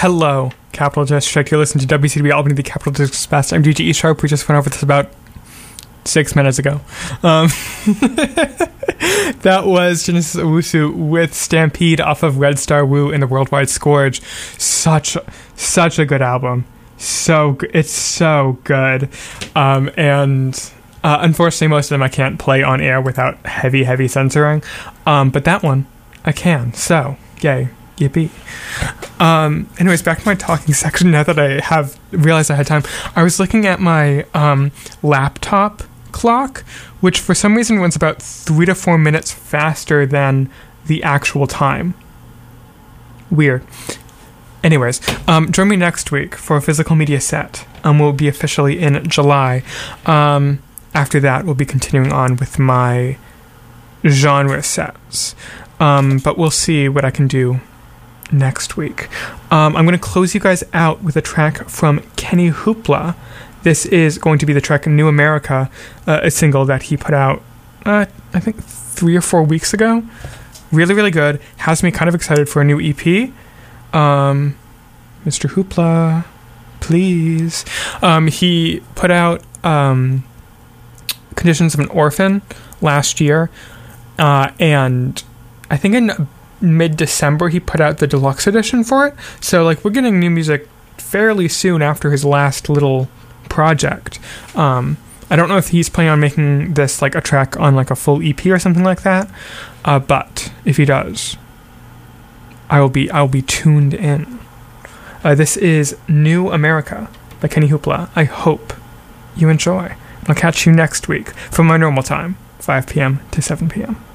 Hello, Capital District. You're listening to WCW Albany, the Capital District's best. I'm GG Sharp. We just went over this about 6 minutes ago. That was Genesis Owusu with Stampede off of Red Star Woo in the Worldwide Scourge. Such a good album. It's so good. Unfortunately, most of them I can't play on air without heavy censoring. But that one I can. So, yay. Yippee. Anyways, back to my talking section now that I have realized I had time. I was looking at my laptop clock, which for some reason runs about 3 to 4 minutes faster than the actual time. Weird. Anyways, join me next week for a physical media set. We'll be officially in July. After that, we'll be continuing on with my genre sets. But we'll see what I can do next week. I'm going to close you guys out with a track from Kenny Hoopla. This is going to be the track New America, a single that he put out, I think 3 or 4 weeks ago. Really, really good. Has me kind of excited for a new EP. Mr. Hoopla, please. He put out Conditions of an Orphan last year, and I think in mid-December he put out the deluxe edition for it. So like we're getting new music fairly soon after his last little project. I don't know if he's planning on making this like a track on like a full EP or something like that. But if he does, I'll be tuned in. This is New America by Kenny Hoopla. I hope you enjoy. I'll catch you next week from my normal time, 5 p.m. to 7 p.m.